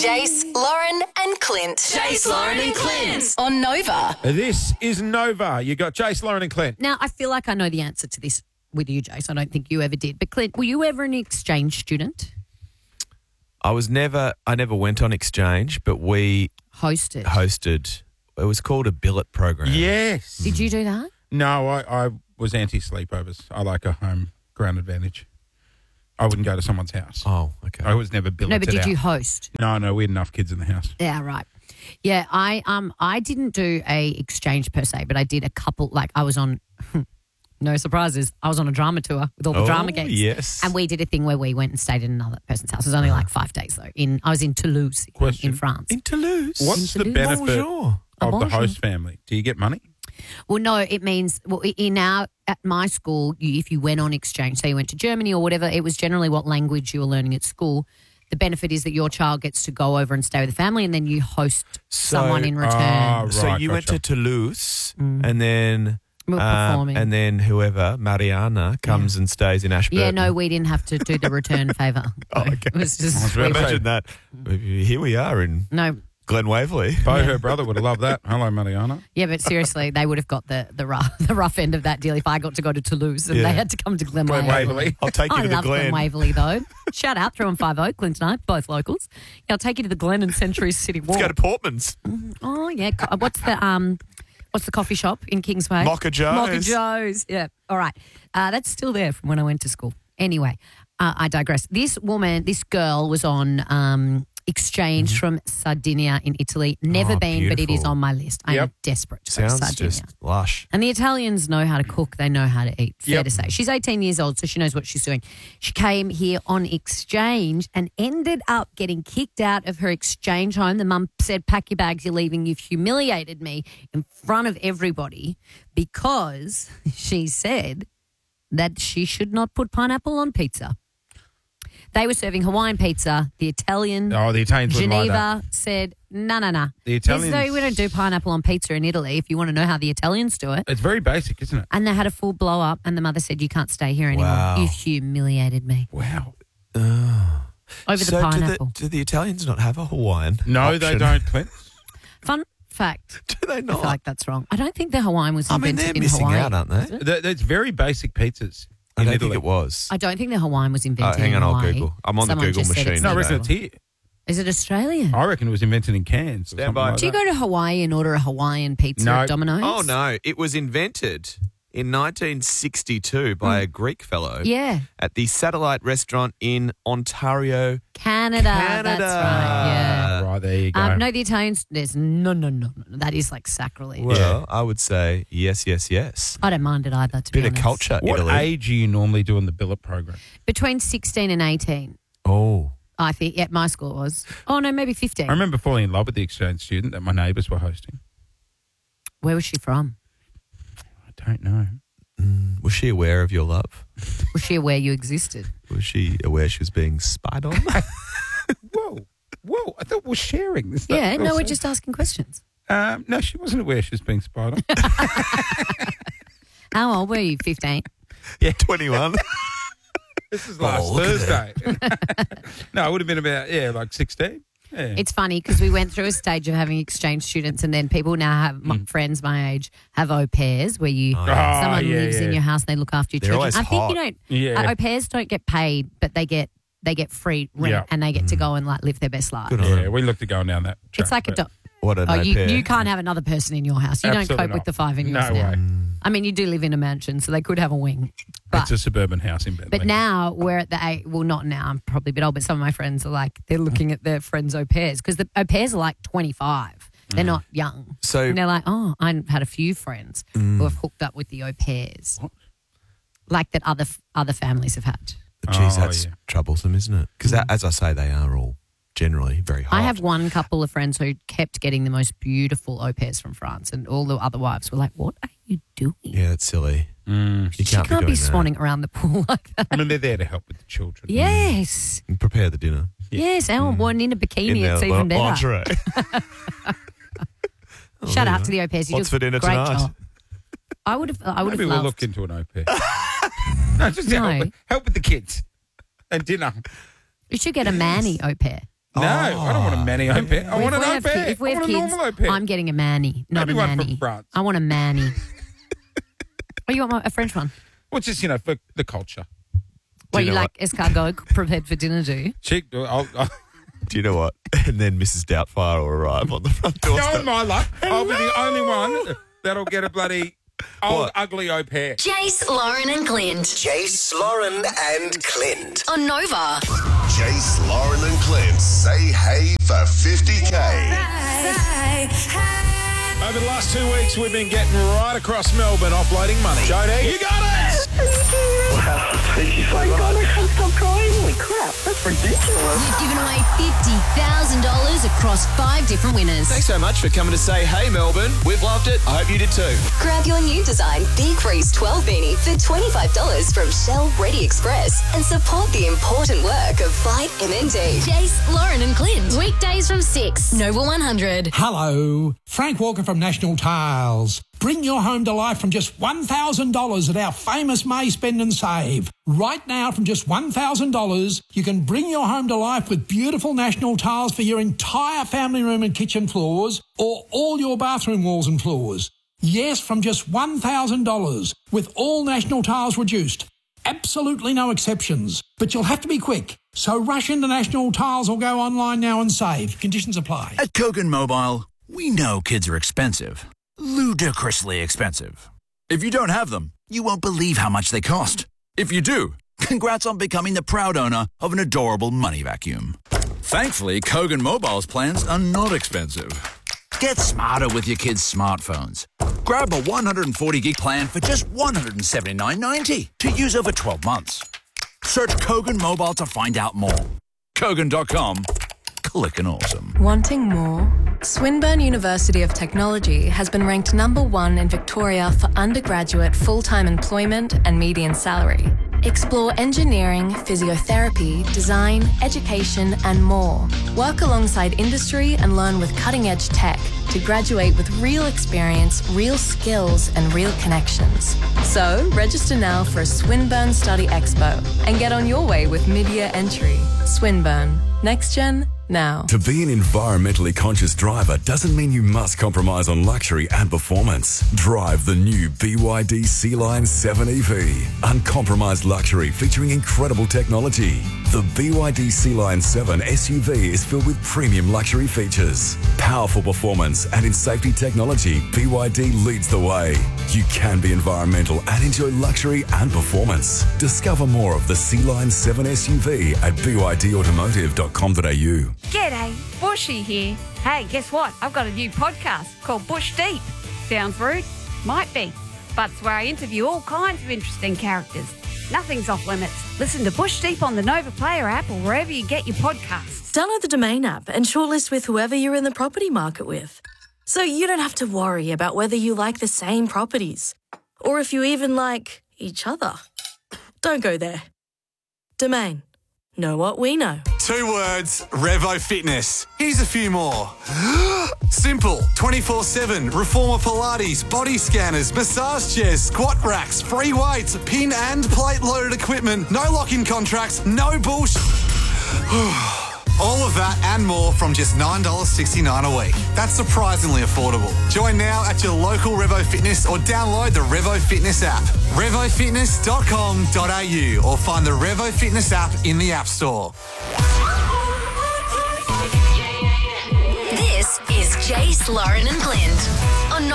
Jace, Lauren and Clint. Jace, Lauren and Clint on Nova. This is Nova. You got Jace, Lauren and Clint. Now, I feel like I know the answer to this with you, Jace. I don't think you ever did. But Clint, were you ever an exchange student? I never went on exchange, but we Hosted. it was called a billet program. Yes. Did you do that? No, I was anti-sleepovers. I like a home ground advantage. I wouldn't go to someone's house. Oh, okay. I was never billeted No, but did out. you host? No, we had enough kids in the house. Yeah, right. Yeah, I didn't do a exchange per se, but I did a couple. Like I was on, no surprises. I was on a drama tour with all the drama gigs. Yes. And we did a thing where we went and stayed in another person's house. It was only like 5 days though. I was in Toulouse in France. In Toulouse. What's the Toulouse. benefit Bonjour. of the Bonjour. host family? Do you get money? Well, no, it means at my school, if you went on exchange, say you went to Germany or whatever, it was generally what language you were learning at school. The benefit is that your child gets to go over and stay with the family, and then you host someone in return. Right, So you went gotcha. to Toulouse and then We were performing. and then whoever, Mariana, comes and stays in Ashburton. Yeah, no, we didn't have to do the return favour. Oh, okay. It was just Really? Imagine that. Here we are in no. Glen Waverley. Bo, her brother, would have loved that. Hello, Mariana. Yeah, but seriously, they would have got the rough end of that deal if I got to go to Toulouse and Yeah. they had to come to Glen Glen Waverley. Waverley. I'll take you I to the love Glen Glen. Waverley though. Shout out 315 Clint and I, both locals. Yeah, I'll take you to the Glen and Century City Walk. Let's go to Portman's. Oh yeah, what's the coffee shop in Kingsway? Mocha Joe's. Mocha Joe's. Yeah. All right. That's still there from when I went to school. Anyway, I digress. This girl was on exchange from Sardinia in Italy. Never Oh, been, but it is beautiful. on my list. I am Yep. desperate to go to Sounds Sardinia. just lush. And the Italians know how to cook. They know how to eat. Fair Yep. to say. She's 18 years old, so she knows what she's doing. She came here on exchange and ended up getting kicked out of her exchange home. The mum said, "Pack your bags, you're leaving. You've humiliated me in front of everybody," because she said that she should not put pineapple on pizza. They were serving Hawaiian pizza. The Italian Oh, the Italians wouldn't like that. Geneva said, no. The Italians- We don't do pineapple on pizza in Italy if you want to know how the Italians do it. It's very basic, isn't it? And they had a full blow up, and the mother said, "You can't stay here anymore. Wow. You've humiliated me." Wow. Over the pineapple. Do the Italians not have a Hawaiian? No, they option? don't, Clint. Fun fact. Do they I not? feel like that's wrong. I don't think the Hawaiian was I mean, invented they're in missing Hawaii. out, aren't they? is it? It's very basic pizzas I in don't Italy. think it was. I don't think the Hawaiian was invented hang in on, I'll Hawaii. Google. I'm on the Someone Google just said machine. it's No, I today. reckon it's here. Is it Australian? I reckon it was invented in Cairns. or Stand something by. like Do you that. go to Hawaii and order a Hawaiian pizza No. at Domino's? Oh, no. It was invented in 1962 by a Greek fellow Yeah. at the Satellite Restaurant in Ontario. Canada. That's right. Yeah. Oh, right, there you go. No, the Italians, there's no. That is like sacrilege. Well, I would say yes. I don't mind it either, to be Bit of honest. culture, What Italy. age are you normally doing the billet program? Between 16 and 18, Oh. I think, at my school was. Oh, no, maybe 15. I remember falling in love with the exchange student that my neighbours were hosting. Where was she from? I don't know. Was she aware of your love? Was she aware you existed? Was she aware she was being spied on? Whoa, I thought we're sharing this. Yeah, no, we're just asking questions. No, she wasn't aware she was being spied on. How old were you? 15? Yeah, 21. This is last look at Thursday. No, it would have been about, like 16. Yeah. It's funny because we went through a stage of having exchange students, and then people now have friends my age have au pairs where you someone lives in your house and they look after your They're children. always I think you hot. don't. Yeah. Au pairs don't get paid, but they get free rent Yeah. and they get to go and like live their best life. Good on Yeah, we looked at going down that track. It's like a. but What an Oh, au pair. you can't have another person in your house. You don't absolutely cope with not. the 5 in No yours now. way. I mean, you do live in a mansion, so they could have a wing. But It's a suburban house in Bentley. But now we're at the age, well, not now, I'm probably a bit old, but some of my friends are like, they're looking at their friends' au pairs because the au pairs are like 25. They're not young. So- and they're like, oh, I've had a few friends who have hooked up with the au pairs. What? Like that other families have had. But geez, Oh, that's yeah. troublesome, isn't it? Because as I say, they are all generally very hot. I have one couple of friends who kept getting the most beautiful au pairs from France, and all the other wives were like, what are you doing? Yeah, that's silly. You She can't, can't be doing that. swanning around the pool like that. I mean, they're there to help with the children. Yes. And prepare the dinner. Yes, our one in a bikini, In it's their even better. lingerie. Shout out to the au pairs. You What's do for dinner a great tonight? job. I would have Maybe we'll loved. look into an au pair. No, just No. help with the kids and dinner. You should get a manny au pair. No, I don't want a Manny au pair. I want an au pair. If we I have want a kids, normal au pair. I'm getting a Manny, not Maybe a one from Manny. France. I want a Manny. Oh, you want a French one? Well, just, for the culture. Well, you you know like escargot prepared for dinner, do you? I'll Do you know what? And then Mrs. Doubtfire will arrive on the front door. go on my luck. I'll be the only one that'll get a bloody old, ugly au pair. Jace, Lauren and Clint. Jace, Lauren and Clint. On Nova. Jace, Lauren and Clint say hey for 50K. Over the last 2 weeks, we've been getting right across Melbourne offloading money. Jodie, you got it! Wow, thank you so much. I can't stop crying. Holy crap, that's ridiculous. We've given away $50,000 across 5 different winners. Thanks so much for coming to say hey, Melbourne. We've loved it. I hope you did too. Grab your new design Big Freeze 12 beanie for $25 from Shell Ready Express and support the important work of Fight MND. Jace, Lauren and Clint. Weekdays from 6. Nova 100. Hello, Frank Walker from National Tiles. Bring your home to life from just $1,000 at our famous May Spend and Save. Right now, from just $1,000, you can bring your home to life with beautiful National Tiles for your entire family room and kitchen floors or all your bathroom walls and floors. Yes, from just $1,000 with all National Tiles reduced. Absolutely no exceptions. But you'll have to be quick. So rush into National Tiles or go online now and save. Conditions apply. At Kogan Mobile, we know kids are expensive. Ludicrously expensive. If you don't have them, you won't believe how much they cost. If you do, congrats on becoming the proud owner of an adorable money vacuum. Thankfully, Kogan Mobile's plans are not expensive. Get smarter with your kids' smartphones. Grab a 140 gig plan for just $179.90 to use over 12 months. Search Kogan Mobile to find out more. Kogan.com. Clickin' awesome. Wanting more? Swinburne University of Technology has been ranked number 1 in Victoria for undergraduate full-time employment and median salary. Explore engineering, physiotherapy, design, education and more. Work alongside industry and learn with cutting-edge tech to graduate with real experience, real skills and real connections. So, register now for a Swinburne Study Expo and get on your way with mid-year entry. Swinburne. Next Gen, now. To be an environmentally conscious driver doesn't mean you must compromise on luxury and performance. Drive the new BYD Sea-Line 7 EV. Uncompromised luxury featuring incredible technology. The BYD Sea-Line 7 SUV is filled with premium luxury features. Powerful performance and in safety technology, BYD leads the way. You can be environmental and enjoy luxury and performance. Discover more of the Sea-Line 7 SUV at bydautomotive.com.au. G'day, Bushy here. Hey, guess what? I've got a new podcast called Bush Deep. Sounds rude? Might be. But it's where I interview all kinds of interesting characters. Nothing's off limits. Listen to Bush Deep on the Nova Player app or wherever you get your podcasts. Download the Domain app and shortlist with whoever you're in the property market with. So you don't have to worry about whether you like the same properties or if you even like each other. Don't go there. Domain. Know what we know. 2 words, Revo Fitness. Here's a few more. Simple, 24/7, Reformer Pilates, body scanners, massage chairs, squat racks, free weights, pin and plate loaded equipment, no lock-in contracts, no bullshit. All of that and more from just $9.69 a week. That's surprisingly affordable. Join now at your local Revo Fitness or download the Revo Fitness app. RevoFitness.com.au or find the Revo Fitness app in the App Store. This is Jace, Lauren and Clint on